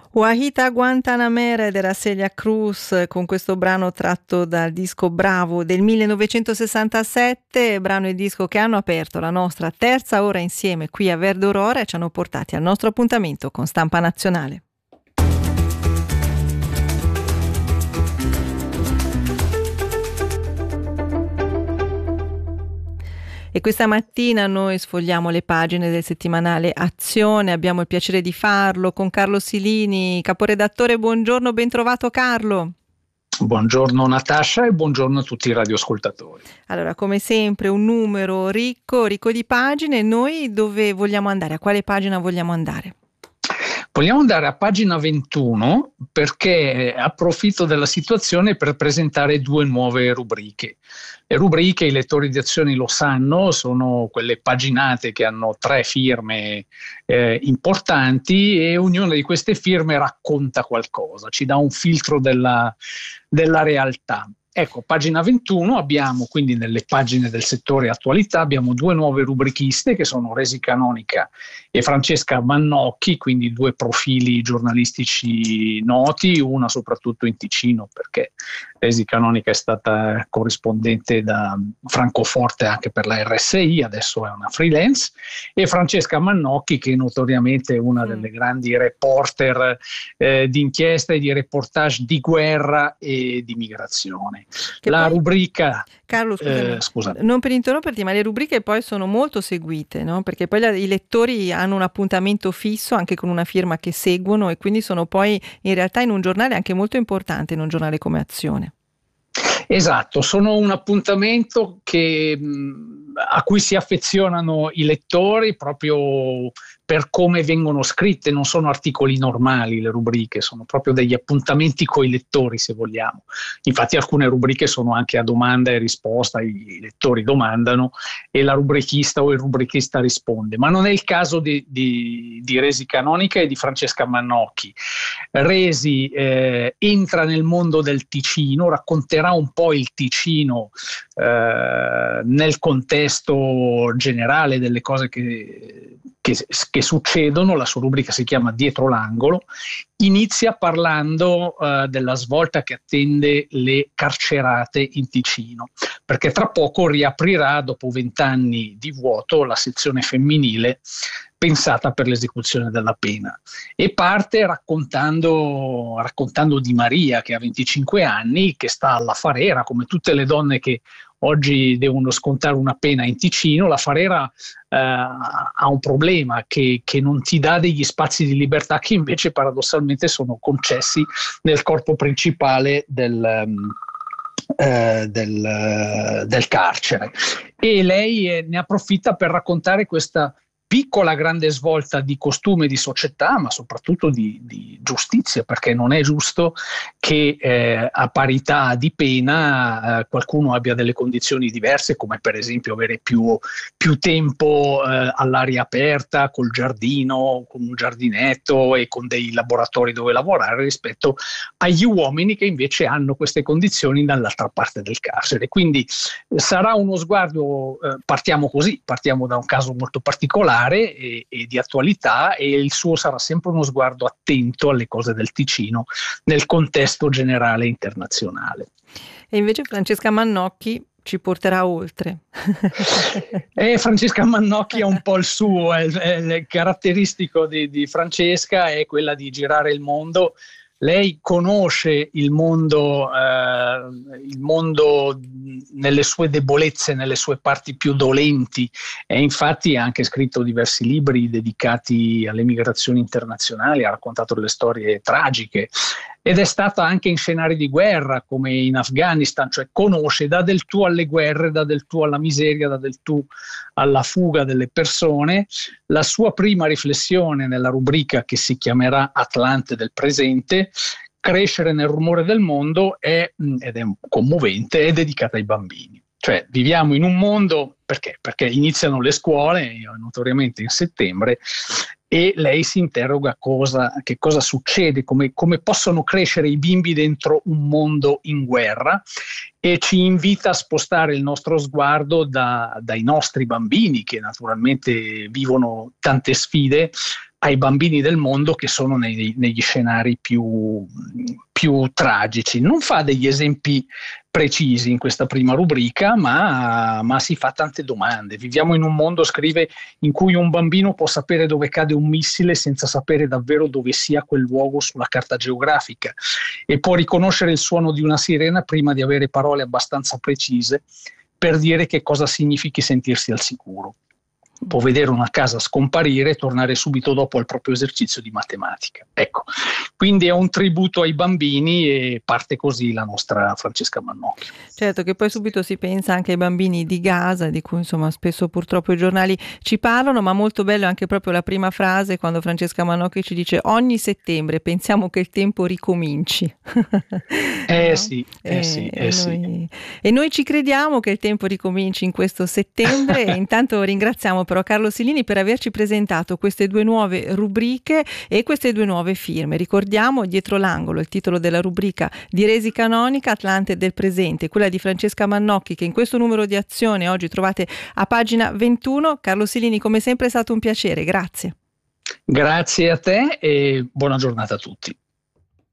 Wahita Guantanamera della Celia Cruz con questo brano tratto dal disco Bravo del 1967, brano e disco che hanno aperto la nostra terza ora insieme qui a Verde Aurora e ci hanno portati al nostro appuntamento con Stampa Nazionale. E questa mattina noi sfogliamo le pagine del settimanale Azione, abbiamo il piacere di farlo con Carlo Silini, caporedattore. Buongiorno, ben trovato Carlo. Buongiorno Natascia e buongiorno a tutti i radioascoltatori. Allora, come sempre un numero ricco di pagine. Noi dove vogliamo andare? A quale pagina vogliamo andare? Vogliamo andare a pagina 21 perché approfitto della situazione per presentare due nuove rubriche. Le rubriche, i lettori di Azioni lo sanno, sono quelle paginate che hanno 3 firme importanti e ognuna di queste firme racconta qualcosa, ci dà un filtro della realtà. Ecco, pagina 21 abbiamo quindi nelle pagine del settore attualità abbiamo 2 nuove rubrichiste che sono Resi Canonica e Francesca Mannocchi, quindi 2 profili giornalistici noti, una soprattutto in Ticino perché Resi Canonica è stata corrispondente da Francoforte anche per la RSI, adesso è una freelance, e Francesca Mannocchi che notoriamente è una delle grandi reporter di inchiesta e di reportage di guerra e di migrazione. La poi, rubrica Carlo, scusa, non per interromperti, ma le rubriche poi sono molto seguite, no? Perché poi i lettori hanno un appuntamento fisso anche con una firma che seguono e quindi sono poi in realtà in un giornale anche molto importante, in un giornale come Azione. Esatto, sono un appuntamento a cui si affezionano i lettori proprio per come vengono scritte, non sono articoli normali le rubriche, sono proprio degli appuntamenti coi lettori se vogliamo. Infatti alcune rubriche sono anche a domanda e risposta, i lettori domandano e la rubrichista o il rubrichista risponde, ma non è il caso di Resi Canonica e di Francesca Mannocchi. Resi entra nel mondo del Ticino, racconterà un po' il Ticino nel contesto generale delle cose che succedono. La sua rubrica si chiama Dietro l'angolo, inizia parlando della svolta che attende le carcerate in Ticino, perché tra poco riaprirà dopo 20 anni di vuoto la sezione femminile pensata per l'esecuzione della pena e parte raccontando di Maria che ha 25 anni, che sta alla Farera come tutte le donne che oggi devono scontare una pena in Ticino. La Farera ha un problema che non ti dà degli spazi di libertà che invece paradossalmente sono concessi nel corpo principale del carcere, e lei ne approfitta per raccontare questa piccola grande svolta di costume, di società, ma soprattutto di giustizia, perché non è giusto che a parità di pena qualcuno abbia delle condizioni diverse, come per esempio avere più tempo all'aria aperta, col giardino, con un giardinetto e con dei laboratori dove lavorare, rispetto agli uomini che invece hanno queste condizioni dall'altra parte del carcere. Quindi sarà uno sguardo, partiamo da un caso molto particolare e di attualità, e il suo sarà sempre uno sguardo attento alle cose del Ticino nel contesto generale internazionale. E invece Francesca Mannocchi ci porterà oltre. Francesca Mannocchi è un po' il suo, è caratteristico di Francesca è quella di girare il mondo. Lei conosce il mondo nelle sue debolezze, nelle sue parti più dolenti, e infatti ha anche scritto diversi libri dedicati alle migrazioni internazionali, ha raccontato delle storie tragiche ed è stata anche in scenari di guerra come in Afghanistan, cioè conosce, dà del tu alle guerre, dà del tu alla miseria, dà del tu alla fuga delle persone. La sua prima riflessione nella rubrica che si chiamerà Atlante del presente, Crescere nel rumore del mondo, ed è commovente, è dedicata ai bambini. Cioè viviamo in un mondo, perché iniziano le scuole, notoriamente in settembre, e lei si interroga che cosa succede, come possono crescere i bimbi dentro un mondo in guerra, e ci invita a spostare il nostro sguardo dai nostri bambini, che naturalmente vivono tante sfide, ai bambini del mondo che sono negli scenari più tragici. Non fa degli esempi precisi in questa prima rubrica, ma si fa tante domande. Viviamo in un mondo, scrive, in cui un bambino può sapere dove cade un missile senza sapere davvero dove sia quel luogo sulla carta geografica, e può riconoscere il suono di una sirena prima di avere parole abbastanza precise per dire che cosa significhi sentirsi al sicuro. Può vedere una casa scomparire e tornare subito dopo al proprio esercizio di matematica. Ecco, quindi è un tributo ai bambini, e parte così la nostra Francesca Mannocchi. Certo, che poi subito si pensa anche ai bambini di Gaza, di cui insomma spesso purtroppo i giornali ci parlano, ma molto bello anche proprio la prima frase, quando Francesca Mannocchi ci dice: ogni settembre pensiamo che il tempo ricominci. No? Sì. E noi ci crediamo che il tempo ricominci in questo settembre. E intanto ringraziamo però Carlo Silini per averci presentato queste due nuove rubriche e queste due nuove firme. Ricordiamo Dietro l'angolo, il titolo della rubrica di Resi Canonica, Atlante del presente, quella di Francesca Mannocchi, che in questo numero di Azione oggi trovate a pagina 21. Carlo Silini, come sempre è stato un piacere, grazie. Grazie a te e buona giornata a tutti.